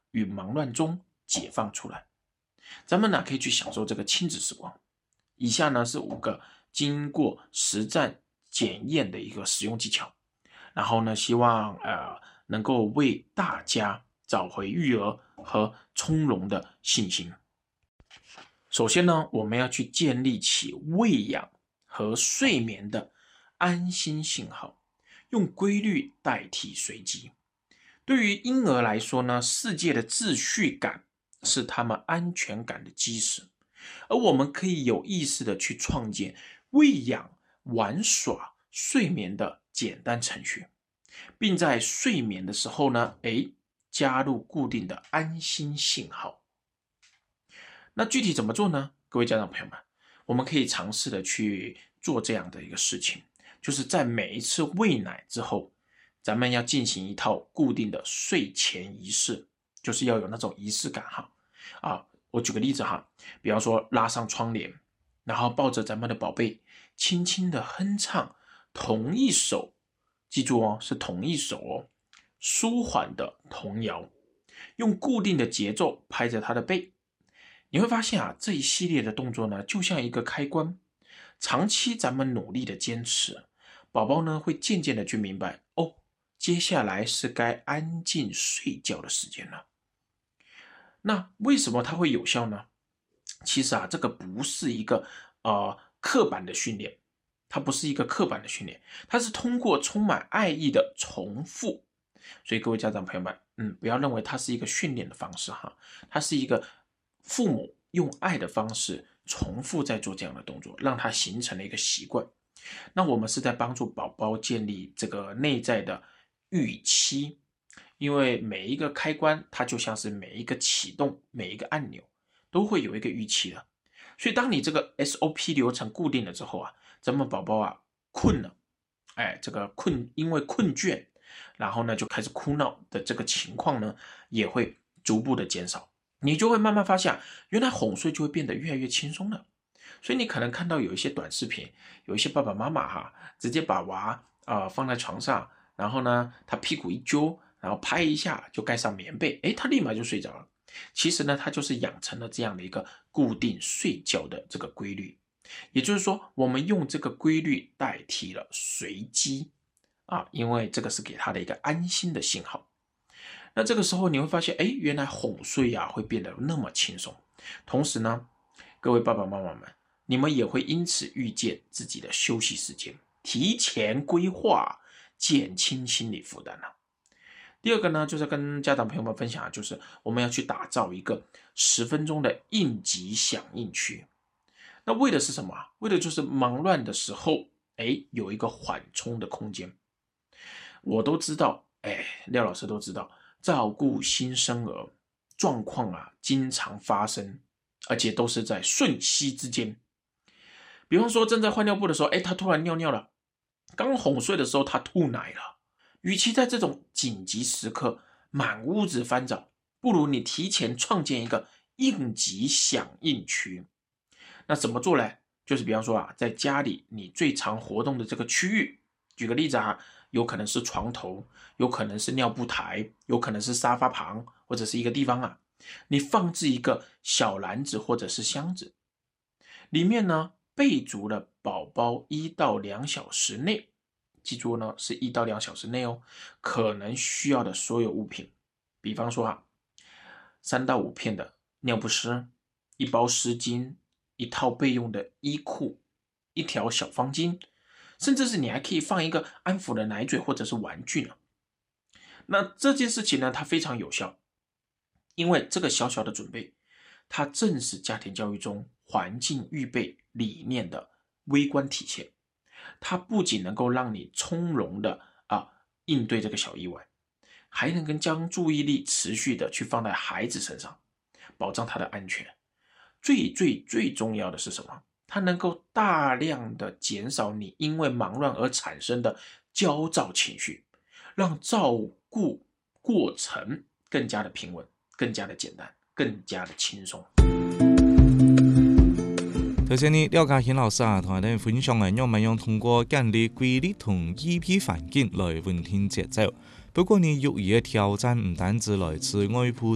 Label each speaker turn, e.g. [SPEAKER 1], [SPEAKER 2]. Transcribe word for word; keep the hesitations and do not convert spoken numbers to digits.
[SPEAKER 1] 与忙乱中解放出来。咱们呢可以去享受这个亲子时光。以下呢是五个经过实战检验的一个使用技巧，然后呢希望呃能够为大家找回育儿和从容的信心。首先呢，我们要去建立起喂养和睡眠的安心信号，用规律代替随机。对于婴儿来说呢，世界的秩序感是他们安全感的基石，而我们可以有意识的去创建喂养、玩耍、睡眠的简单程序，并在睡眠的时候呢，诶，加入固定的安心信号。那具体怎么做呢？各位家长朋友们，我们可以尝试的去做这样的一个事情，就是在每一次喂奶之后，咱们要进行一套固定的睡前仪式，就是要有那种仪式感哈。啊，我举个例子哈，比方说拉上窗帘，然后抱着咱们的宝贝，轻轻的哼唱同一首，记住哦，是同一首哦，舒缓的童谣，用固定的节奏拍着他的背。你会发现啊，这一系列的动作呢，就像一个开关，长期咱们努力的坚持，宝宝呢会渐渐的去明白，哦，接下来是该安静睡觉的时间了。那为什么它会有效呢？其实啊，这个不是一个呃刻板的训练，它不是一个刻板的训练，它是通过充满爱意的重复。所以各位家长朋友们，嗯，不要认为它是一个训练的方式哈，它是一个父母用爱的方式重复在做这样的动作，让它形成了一个习惯。那我们是在帮助宝宝建立这个内在的预期，因为每一个开关它就像是每一个启动，每一个按钮都会有一个预期的。所以当你这个 S O P 流程固定了之后啊，咱们宝宝啊困了，哎，这个困因为困倦，然后呢就开始哭闹的这个情况呢也会逐步的减少。你就会慢慢发现，原来哄睡就会变得越来越轻松了。所以你可能看到有一些短视频，有一些爸爸妈妈哈，直接把娃呃放在床上，然后呢他屁股一揪，然后拍一下就盖上棉被，诶，他立马就睡着了。其实呢，他就是养成了这样的一个固定睡觉的这个规律。也就是说，我们用这个规律代替了随机啊，因为这个是给他的一个安心的信号。那这个时候你会发现，哎，原来哄睡啊会变得那么轻松。同时呢，各位爸爸妈妈们，你们也会因此遇见自己的休息时间，提前规划，减轻心理负担了。第二个呢，就是跟家长朋友们分享的，就是我们要去打造一个十分钟的应急响应区。那为的是什么？为的就是忙乱的时候，哎，有一个缓冲的空间。我都知道，哎，廖老师都知道。照顾新生儿状况啊，经常发生，而且都是在瞬息之间。比方说，正在换尿布的时候，哎，他突然尿尿了；刚哄睡的时候，他吐奶了。与其在这种紧急时刻满屋子翻找，不如你提前创建一个应急响应区。那怎么做呢？就是比方说啊，在家里你最常活动的这个区域，举个例子啊。有可能是床头，有可能是尿布台，有可能是沙发旁，或者是一个地方啊，你放置一个小篮子或者是箱子，里面呢备足了宝宝一到两小时内，记住呢是一到两小时内哦，可能需要的所有物品，比方说啊，三到五片的尿不湿，一包湿巾，一套备用的衣裤，一条小方巾。甚至是你还可以放一个安抚的奶嘴或者是玩具呢。那这件事情呢，它非常有效，因为这个小小的准备，它正是家庭教育中环境预备理念的微观体现。它不仅能够让你从容的啊应对这个小意外，还能跟将注意力持续的去放在孩子身上，保障他的安全。最最最重要的是什么？它能够大量的减少你因为忙乱而产生的焦躁情绪，让照顾过程更加的平稳，更加的简单，更加的轻松。
[SPEAKER 2] 頭先呢，廖家顯老師啊，同我哋分享嘅樣咪樣通過建立規律同依批環境來穩定節奏。不過呢，育兒嘅挑戰唔單止來自外部